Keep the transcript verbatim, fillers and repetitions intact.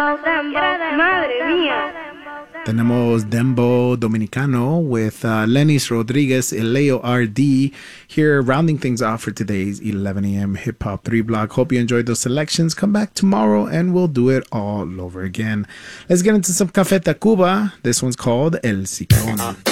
Madre mía. Tenemos Dembo Dominicano with uh, Lenis Rodriguez and Leo R D here, rounding things off for today's eleven a.m. Hip Hop three Block. Hope you enjoyed those selections. Come back tomorrow and we'll do it all over again. Let's get into some Café Tacuba. This one's called El Ciclón.